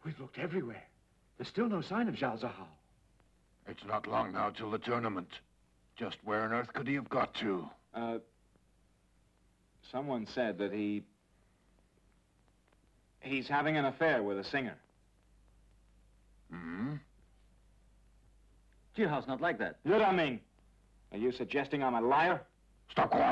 We've looked everywhere. There's still no sign of Zhao Zihao. It's not long now till the tournament. Just where on earth could he have got to? Someone said that he's having an affair with a singer. Hmm? Jihao's not like that. Liu Ming, are you suggesting I'm a liar? Stop quiet!